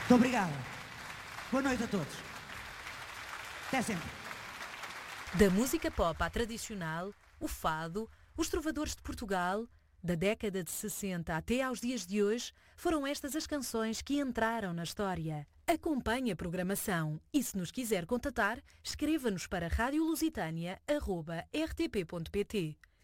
Muito obrigado. Boa noite a todos. Até sempre. Da música pop à tradicional, o fado, os trovadores de Portugal, da década de 60 até aos dias de hoje, foram estas as canções que entraram na história. Acompanhe a programação e, se nos quiser contatar, escreva-nos para radiolusitania@rtp.pt.